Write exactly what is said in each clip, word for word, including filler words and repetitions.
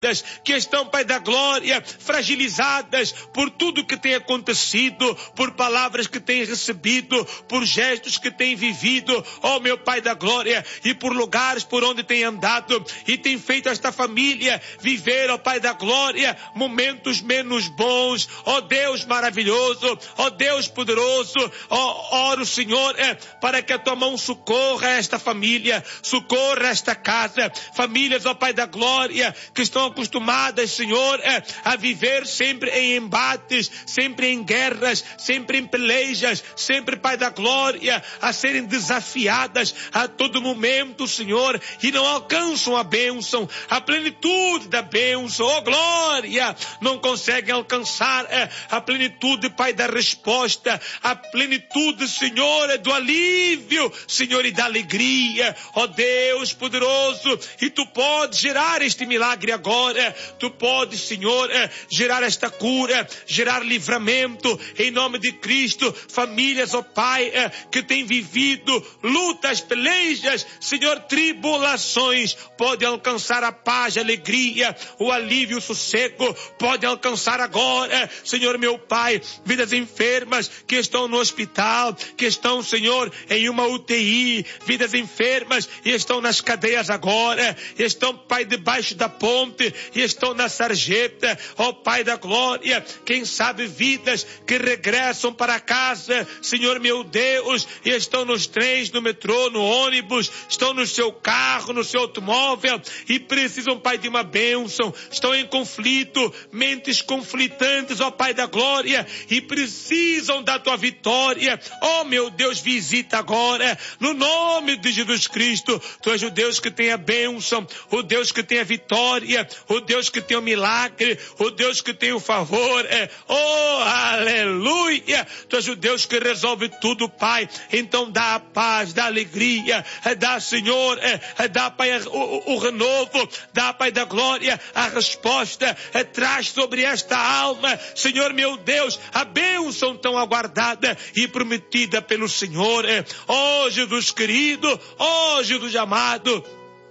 que estão, Pai da glória, fragilizadas por tudo que tem acontecido, por palavras que têm recebido, por gestos que têm vivido, ó meu Pai da glória, e por lugares por onde tem andado, e tem feito esta família viver, ó Pai da glória, momentos menos bons, ó Deus maravilhoso, ó Deus poderoso, ó, oro, Senhor, é, para que a tua mão socorra esta família, socorra esta casa, famílias, ó Pai da glória, que estão acostumadas, Senhor, a viver sempre em embates, sempre em guerras, sempre em pelejas, sempre, Pai da glória, a serem desafiadas a todo momento, Senhor, e não alcançam a bênção, a plenitude da bênção, oh glória, não conseguem alcançar a plenitude, Pai, da resposta, a plenitude, Senhor, do alívio, Senhor, e da alegria, ó Deus poderoso, e tu podes gerar este milagre agora. Tu podes, Senhor, gerar esta cura, gerar livramento, em nome de Cristo, famílias, ó Pai, que têm vivido lutas, pelejas, Senhor, tribulações, pode alcançar a paz, a alegria, o alívio, o sossego, pode alcançar agora, Senhor, meu Pai, vidas enfermas que estão no hospital, que estão, Senhor, em uma U T I, vidas enfermas e estão nas cadeias agora, estão, Pai, debaixo da ponte, e estão na sarjeta, ó Pai da glória, quem sabe vidas que regressam para casa, Senhor meu Deus, e estão nos trens, no metrô, no ônibus, estão no seu carro, no seu automóvel, e precisam, Pai, de uma bênção, estão em conflito, mentes conflitantes, ó Pai da glória, e precisam da tua vitória, ó meu Deus, visita agora, no nome de Jesus Cristo, tu és o Deus que tem a bênção, o Deus que tem a vitória, o Deus que tem o milagre, o Deus que tem o favor, é, oh, aleluia, tu és o Deus que resolve tudo, Pai, então dá a paz, dá a alegria, é, dá, Senhor, é, é, dá, Pai, o, o renovo, dá, Pai da glória, a resposta, é, traz sobre esta alma, Senhor meu Deus, a bênção tão aguardada e prometida pelo Senhor, é, oh, Jesus querido, oh, Jesus amado,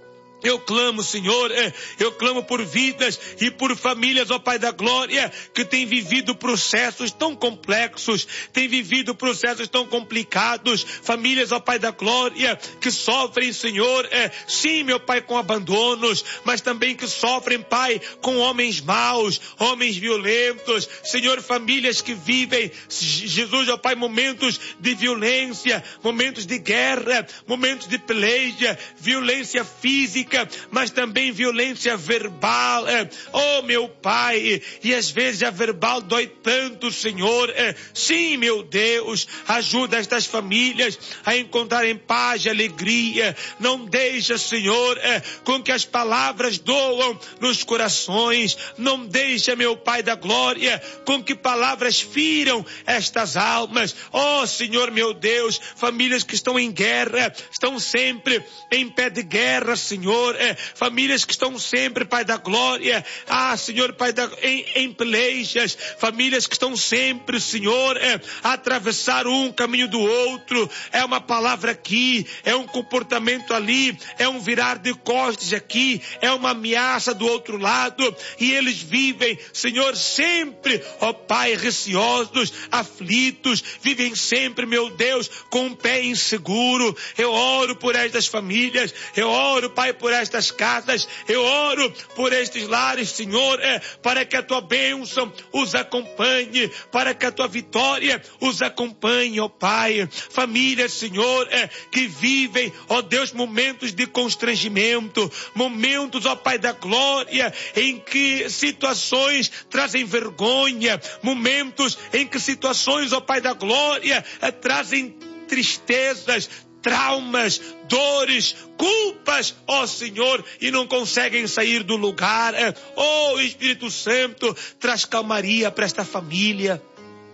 eu clamo, Senhor, eu clamo por vidas e por famílias, ó Pai da glória, que têm vivido processos tão complexos, têm vivido processos tão complicados, famílias, ó Pai da glória, que sofrem, Senhor, é, sim, meu Pai, com abandonos, mas também que sofrem, Pai, com homens maus, homens violentos, Senhor, famílias que vivem, Jesus, ó Pai, momentos de violência, momentos de guerra, momentos de peleja, violência física, mas também violência verbal, é. Oh meu Pai, e às vezes a verbal dói tanto, Senhor, é. Sim, meu Deus, ajuda estas famílias a encontrarem paz e alegria, não deixa, Senhor, é, com que as palavras doam nos corações, não deixa, meu Pai da glória, com que palavras firam estas almas, oh Senhor meu Deus, famílias que estão em guerra, estão sempre em pé de guerra, Senhor, É, famílias que estão sempre, Pai da glória, ah, Senhor, Pai da, em, em pelejas, famílias que estão sempre, Senhor, é, a atravessar um caminho do outro, é uma palavra aqui, é um comportamento ali, é um virar de costas aqui, é uma ameaça do outro lado, e eles vivem, Senhor, sempre, ó Pai, receosos, aflitos, vivem sempre, meu Deus, com um pé inseguro. Eu oro por estas famílias, eu oro, Pai, por estas casas, eu oro por estes lares, Senhor, é, para que a tua bênção os acompanhe, para que a tua vitória os acompanhe, ó Pai. Famílias, Senhor, é, que vivem, ó Deus, momentos de constrangimento, momentos, ó Pai da glória, em que situações trazem vergonha, momentos em que situações, ó Pai da glória, é, trazem tristezas, traumas, dores, culpas, ó Senhor, e não conseguem sair do lugar. Ó Espírito Santo, traz calmaria para esta família.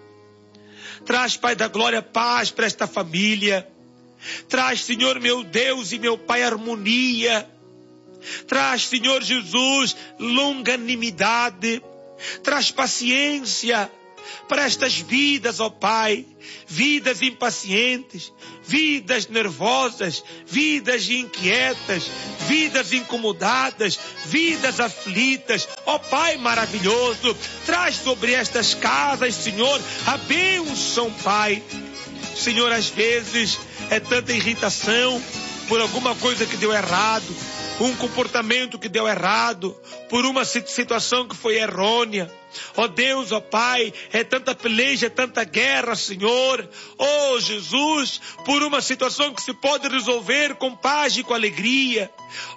Traz, Pai da glória, paz para esta família. Traz, Senhor, meu Deus e meu Pai, harmonia. Traz, Senhor Jesus, longanimidade. Traz paciência. para estas vidas, ó Pai, vidas impacientes, vidas nervosas, vidas inquietas, vidas incomodadas, vidas aflitas. Ó Pai maravilhoso, traz sobre estas casas, Senhor, a bênção, Pai. Senhor, às vezes é tanta irritação por alguma coisa que deu errado, um comportamento que deu errado, por uma situação que foi errônea. Ó Deus, ó Pai, é tanta peleja, é tanta guerra, Senhor. Ó Jesus, por uma situação que se pode resolver com paz e com alegria.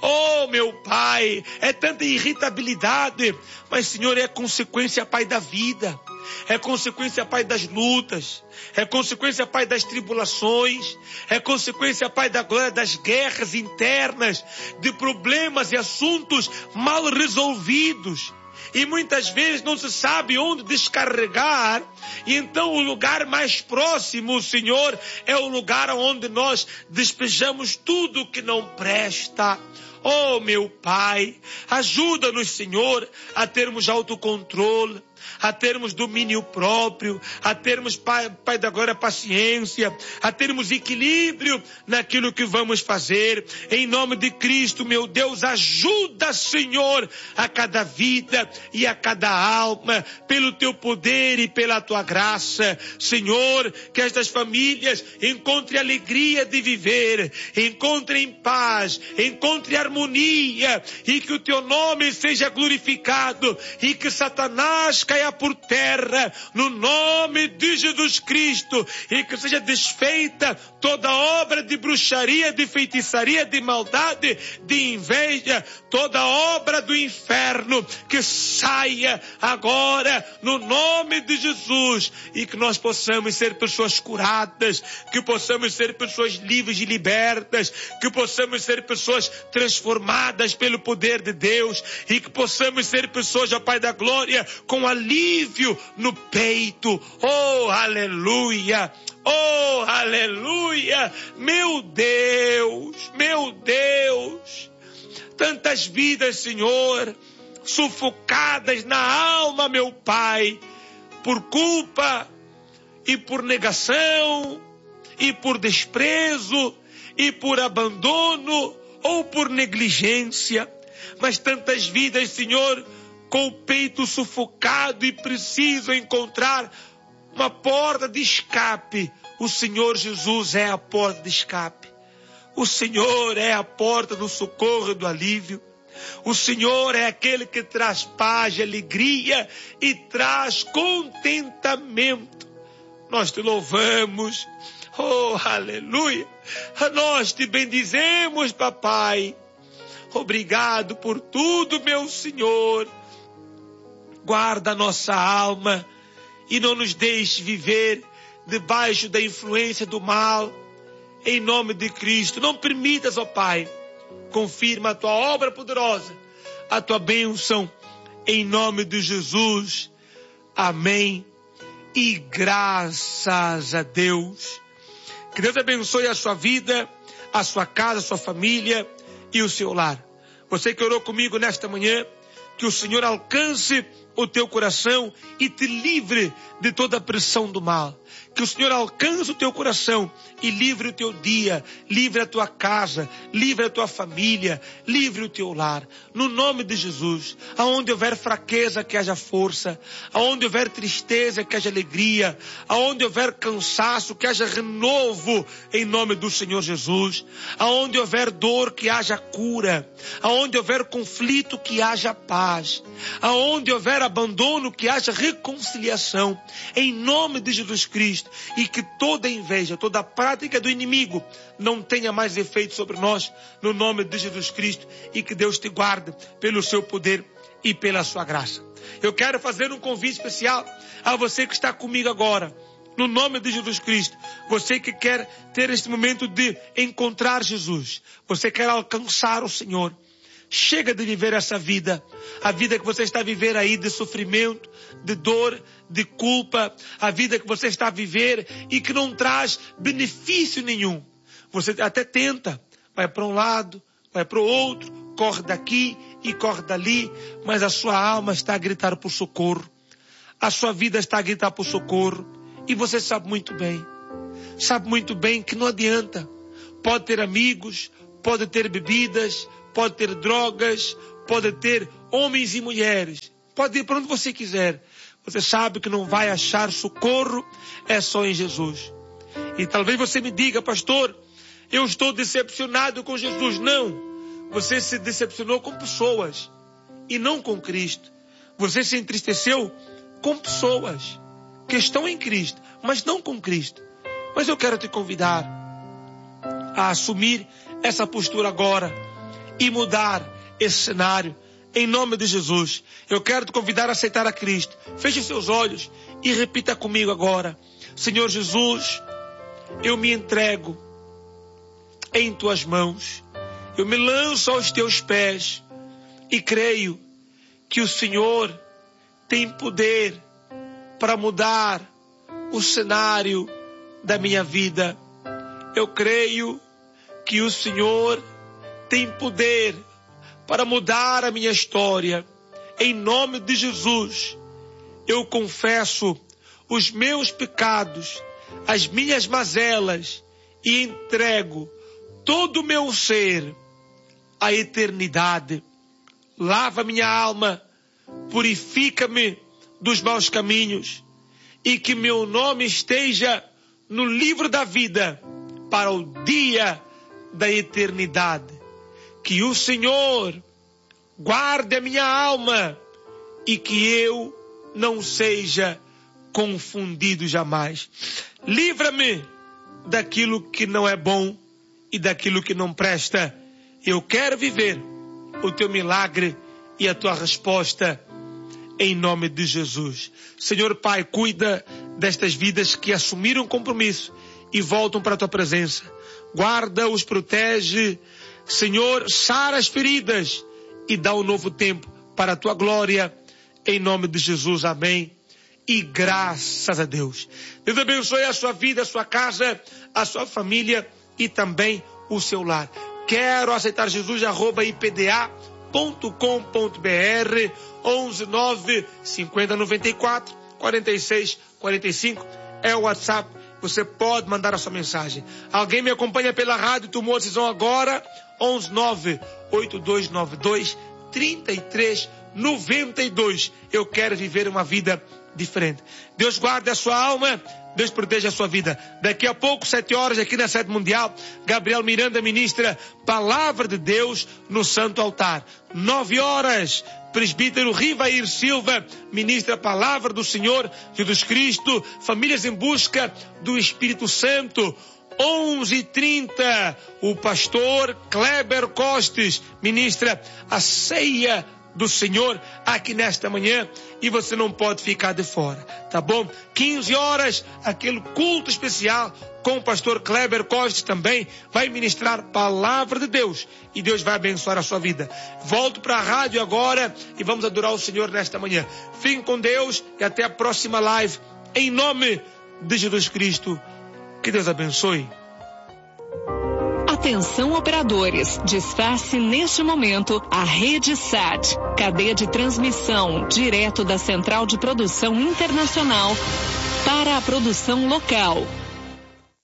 Ó meu Pai, é tanta irritabilidade, mas Senhor, é consequência, Pai, da vida. É consequência, Pai, das lutas. É consequência, Pai, das tribulações. É consequência, Pai, da glória, das guerras internas, de problemas e assuntos mal resolvidos. E muitas vezes não se sabe onde descarregar. E então o lugar mais próximo, Senhor, é o lugar onde nós despejamos tudo que não presta. Oh, meu Pai, ajuda-nos, Senhor, a termos autocontrole, a termos domínio próprio, a termos, Pai, Pai da glória, paciência, a termos equilíbrio naquilo que vamos fazer. Em nome de Cristo, meu Deus, ajuda, Senhor, a cada vida e a cada alma, pelo Teu poder e pela Tua graça. Senhor, que estas famílias encontrem alegria de viver, encontrem paz, encontrem harmonia, e que o Teu nome seja glorificado, e que Satanás caia por terra, no nome de Jesus Cristo, e que seja desfeita toda obra de bruxaria, de feitiçaria, de maldade, de inveja, toda obra do inferno, que saia agora, no nome de Jesus, e que nós possamos ser pessoas curadas, que possamos ser pessoas livres e libertas, que possamos ser pessoas transformadas pelo poder de Deus, e que possamos ser pessoas, ó Pai da glória, com alívio no peito. Oh, aleluia! Oh, aleluia! Meu Deus, meu Deus! Tantas vidas, Senhor, sufocadas na alma, meu Pai, por culpa e por negação e por desprezo e por abandono ou por negligência. Mas tantas vidas, Senhor, com o peito sufocado e preciso encontrar uma porta de escape. O Senhor Jesus é a porta de escape. O Senhor é a porta do socorro e do alívio. O Senhor é aquele que traz paz e alegria e traz contentamento. Nós te louvamos. Oh, aleluia. Nós te bendizemos, papai. Obrigado por tudo, meu Senhor. Guarda a nossa alma e não nos deixe viver debaixo da influência do mal. Em nome de Cristo, não permitas, ó Pai, confirma a Tua obra poderosa, a Tua bênção, em nome de Jesus. Amém. E graças a Deus. Que Deus abençoe a sua vida, a sua casa, a sua família e o seu lar. Você que orou comigo nesta manhã, que o Senhor alcance o teu coração e te livre de toda a pressão do mal. Que o Senhor alcance o teu coração e livre o teu dia, livre a tua casa, livre a tua família, livre o teu lar. No nome de Jesus, aonde houver fraqueza, que haja força. Aonde houver tristeza, que haja alegria. Aonde houver cansaço, que haja renovo, em nome do Senhor Jesus. Aonde houver dor, que haja cura. Aonde houver conflito, que haja paz. Aonde houver abandono, que haja reconciliação, em nome de Jesus Cristo, e que toda inveja, toda prática do inimigo não tenha mais efeito sobre nós, no nome de Jesus Cristo, e que Deus te guarde pelo seu poder e pela sua graça. Eu quero fazer um convite especial a você que está comigo agora, no nome de Jesus Cristo. Você que quer ter este momento de encontrar Jesus, você quer alcançar o Senhor. Chega de viver essa vida, a vida que você está a viver aí de sofrimento, de dor, de culpa, a vida que você está a viver e que não traz benefício nenhum. Você até tenta, vai para um lado, vai para o outro, corre daqui e corre dali, mas a sua alma está a gritar por socorro. a sua vida está a gritar por socorro. E você sabe muito bem, sabe muito bem que não adianta. Pode ter amigos, pode ter bebidas, pode ter drogas, pode ter homens e mulheres. Pode ir para onde você quiser. Você sabe que não vai achar socorro, é só em Jesus. E talvez você me diga, pastor, eu estou decepcionado com Jesus. Não, você se decepcionou com pessoas e não com Cristo. Você se entristeceu com pessoas que estão em Cristo, mas não com Cristo. Mas eu quero te convidar a assumir essa postura agora e mudar esse cenário. Em nome de Jesus, eu quero te convidar a aceitar a Cristo. Feche seus olhos e repita comigo agora. Senhor Jesus, eu me entrego em tuas mãos. Eu me lanço aos teus pés e creio que o Senhor tem poder para mudar o cenário da minha vida. Eu creio que o Senhor tem poder para mudar a minha história. Em nome de Jesus, eu confesso os meus pecados, as minhas mazelas e entrego todo o meu ser à eternidade. Lava minha alma, purifica-me dos maus caminhos e que meu nome esteja no livro da vida para o dia da eternidade. Que o Senhor guarde a minha alma e que eu não seja confundido jamais. Livra-me daquilo que não é bom e daquilo que não presta. Eu quero viver o teu milagre e a tua resposta em nome de Jesus. Senhor Pai, cuida destas vidas que assumiram compromisso e voltam para a tua presença. Guarda-os, protege. Senhor, sara as feridas e dá um novo tempo para a tua glória. Em nome de Jesus, amém. E graças a Deus. Deus abençoe a sua vida, a sua casa, a sua família e também o seu lar. Quero aceitar Jesus, arroba ipda ponto com ponto br, onze nove cinquenta noventa e quatro quarenta e seis quarenta e cinco é o WhatsApp. Você pode mandar a sua mensagem. Alguém me acompanha pela rádio, tomou a decisão agora, onze nove oito dois nove dois três três nove dois. Eu quero viver uma vida diferente. Deus guarde a sua alma, Deus proteja a sua vida. Daqui a pouco, sete horas, aqui na Sede Mundial, Gabriel Miranda ministra Palavra de Deus no Santo Altar. Nove horas, presbítero Rivair Silva ministra a Palavra do Senhor Jesus Cristo, Famílias em Busca do Espírito Santo. onze e trinta, o pastor Kleber Costes ministra a Ceia do Senhor aqui nesta manhã e você não pode ficar de fora, tá bom? quinze horas, aquele culto especial com o pastor Kleber Costes também vai ministrar Palavra de Deus e Deus vai abençoar a sua vida. Volto para a rádio agora e vamos adorar o Senhor nesta manhã. Fiquem com Deus e até a próxima live em nome de Jesus Cristo. Que Deus abençoe. Atenção operadores, desface neste momento a Rede Sat, cadeia de transmissão direto da Central de Produção Internacional para a produção local.